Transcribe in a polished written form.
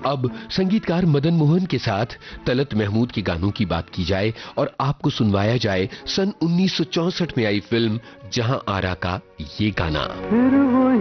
अब संगीतकार मदन मोहन के साथ तलत महमूद के गानों की बात की जाए और आपको सुनवाया जाए सन 1964 में आई फिल्म जहां आरा का ये गाना।